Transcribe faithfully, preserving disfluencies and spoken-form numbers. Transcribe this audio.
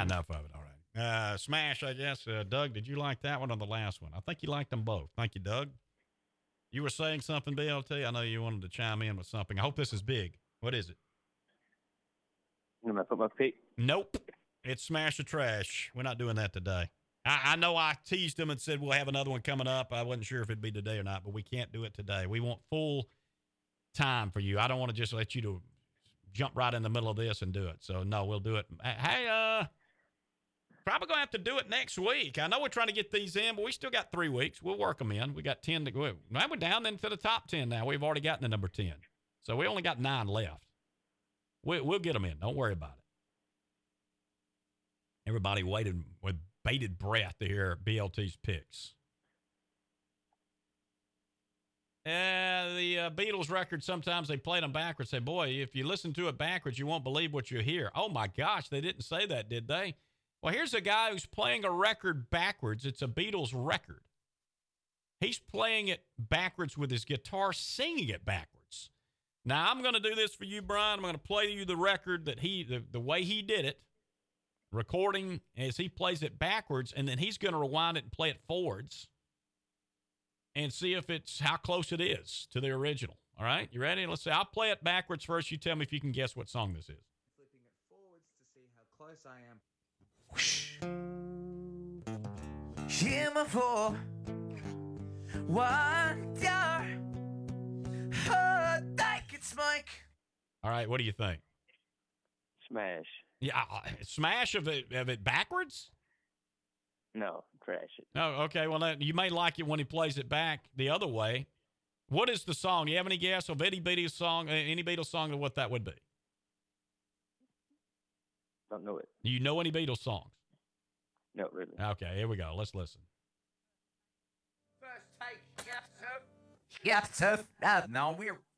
Ah, enough of it. All right. Uh, Smash, I guess. Uh, Doug, did you like that one or the last one? I think you liked them both. Thank you, Doug. You were saying something, B L T? I know you wanted to chime in with something. I hope this is big. What is it? Am I put my pick? Nope. It's Smash or Trash. We're not doing that today. I, I know I teased them and said we'll have another one coming up. I wasn't sure if it'd be today or not, but we can't do it today. We want full time for you. I don't want to just let you to jump right in the middle of this and do it. So, no, we'll do it. Hey, uh, probably going to have to do it next week. I know we're trying to get these in, but we still got three weeks. We'll work them in. We got ten to go. Now we're down into the top ten now. We've already gotten to number ten. So, we only got nine left. We, we'll get them in. Don't worry about it. Everybody waited with bated breath to hear B L T's picks. Uh, the uh, Beatles record, sometimes they played them backwards. Say, boy, if you listen to it backwards, you won't believe what you hear. Oh, my gosh, they didn't say that, did they? Well, here's a guy who's playing a record backwards. It's a Beatles record. He's playing it backwards with his guitar, singing it backwards. Now, I'm going to do this for you, Brian. I'm going to play you the record that he, the, the way he did it, recording as he plays it backwards, and then he's going to rewind it and play it forwards and see if it's how close it is to the original. All right, you ready? Let's see. I'll play it backwards first. You tell me if you can guess what song this is. Flipping it forwards to see how close I am. Whoosh. Shimmer for wonder. Oh, like it's Mike. All right, what do you think? Smash. Yeah, uh, smash of it of it backwards? No, Trash it. Oh, okay. Well, that, you may like it when he plays it back the other way. What is the song? Do you have any guess of any Beatles song, any Beatles song, of what that would be? Don't know it. Do you know any Beatles songs? No, really. Okay, here we go. Let's listen. First take, yes, sir. Yes, sir. Uh, no, we're